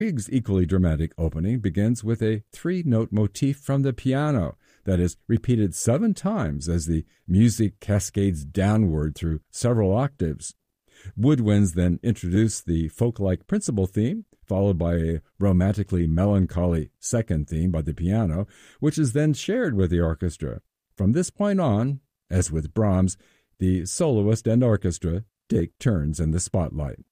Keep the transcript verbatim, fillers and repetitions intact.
Grieg's equally dramatic opening begins with a three-note motif from the piano that is repeated seven times as the music cascades downward through several octaves. Woodwinds then introduce the folk-like principal theme, followed by a romantically melancholy second theme by the piano, which is then shared with the orchestra. From this point on, as with Brahms, the soloist and orchestra take turns in the spotlight.